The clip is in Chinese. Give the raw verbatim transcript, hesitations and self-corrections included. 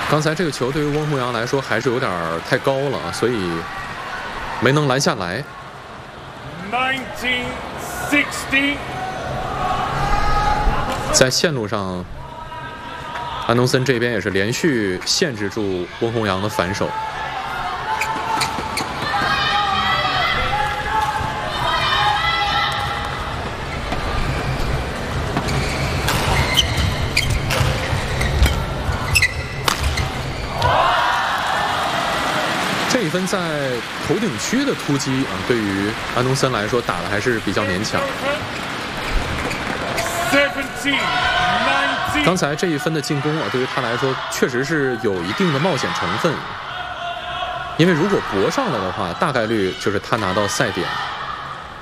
刚才这个球对于翁宏扬来说还是有点太高了，所以没能拦下来。 nineteen sixty。 在线路上，安东森这边也是连续限制住翁宏扬的反手。这一分在头顶区的突击啊，对于安东森来说打的还是比较勉强。刚才这一分的进攻啊，对于他来说确实是有一定的冒险成分，因为如果搏上了的话，大概率就是他拿到赛点。